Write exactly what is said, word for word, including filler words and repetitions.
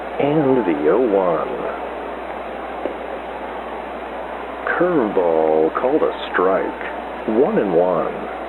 And the oh one. Curveball called a strike. One and one.